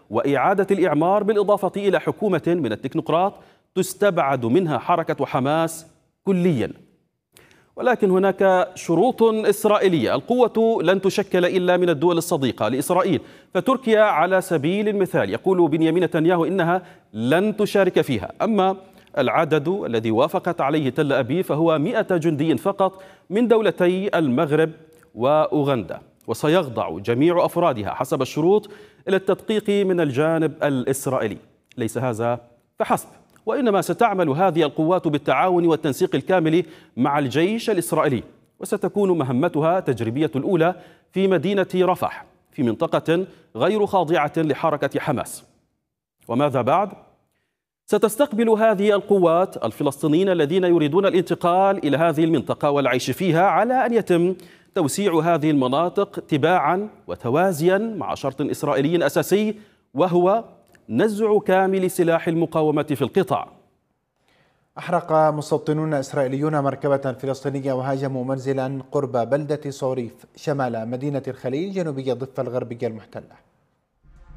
وإعادة الإعمار، بالإضافة إلى حكومة من التكنوقراط تستبعد منها حركة حماس كليا. ولكن هناك شروط إسرائيلية. القوة لن تشكل إلا من الدول الصديقة لإسرائيل، فتركيا على سبيل المثال يقول بنيامين نتنياهو إنها لن تشارك فيها. أما العدد الذي وافقت عليه تل أبيب فهو 100 جندي فقط من دولتي المغرب وأوغندا، وسيخضع جميع أفرادها حسب الشروط إلى التدقيق من الجانب الإسرائيلي. ليس هذا فحسب، وإنما ستعمل هذه القوات بالتعاون والتنسيق الكامل مع الجيش الإسرائيلي، وستكون مهمتها تجريبية الأولى في مدينة رفح في منطقة غير خاضعة لحركة حماس. وماذا بعد؟ ستستقبل هذه القوات الفلسطينيين الذين يريدون الانتقال إلى هذه المنطقة والعيش فيها، على أن يتم توسيع هذه المناطق تباعا وتوازيا مع شرط إسرائيلي أساسي، وهو نزع كامل سلاح المقاومة في القطاع. أحرق مستوطنون إسرائيليون مركبة فلسطينية وهاجموا منزلا قرب بلدة صوريف شمال مدينة الخليل جنوبي الضفة الغربية المحتلة.